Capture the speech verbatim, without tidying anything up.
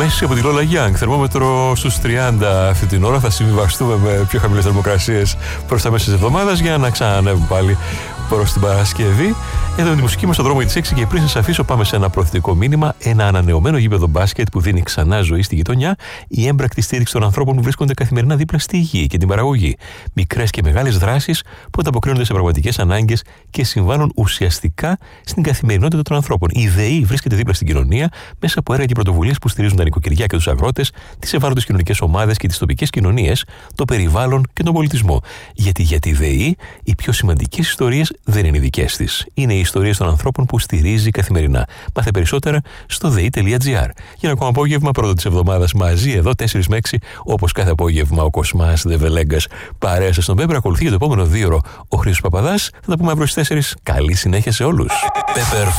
Μέση από τη Λόλα Γιάνγκ. Θερμόμετρο στους τριάντα αυτή την ώρα. Θα συμβιβαστούμε με πιο χαμηλές θερμοκρασίες προς τα μέσα της εβδομάδας για να ξανανεύουμε πάλι προς την Παρασκευή. Εδώ είναι τη μουσική μας στον δρόμο της έξι και πριν σας αφήσω πάμε σε ένα προθετικό μήνυμα. Ένα ανανεωμένο γήπεδο μπάσκετ που δίνει ξανά ζωή στη γειτονιά, η έμπρακτη στήριξη των ανθρώπων που βρίσκονται καθημερινά δίπλα στη γη και την παραγωγή. Μικρές και μεγάλες δράσεις που ανταποκρίνονται σε πραγματικές ανάγκες και συμβάλλουν ουσιαστικά στην καθημερινότητα των ανθρώπων. Η ΔΕΗ βρίσκεται δίπλα στην κοινωνία μέσα από έργα και πρωτοβουλίες που στηρίζουν τα νοικοκυριά και τους αγρότες, τις ευάλωτες κοινωνικές ομάδες και τις τοπικές κοινωνίες, το περιβάλλον και τον πολιτισμό. Γιατί για τη ΔΕΗ οι πιο σημαντικές ιστορίες δεν είναι οι δικές της. Είναι οι ιστορίες των ανθρώπων που στηρίζει καθημερινά. Μάθε περισσότερα στο δε ι τελεία τζι άρ. Για ένα ακόμα απόγευμα πρώτο της εβδομάδας μαζί εδώ τέσσερις με έξι, όπως κάθε απόγευμα ο Κοσμάς Δεβελέγκας παρέα σας στον Πέπερ. Ακολουθεί για το επόμενο δύο ώρο ο Χρήστος Παπαδάς. Θα τα πούμε αύριο στις τέσσερις. Καλή συνέχεια σε όλους.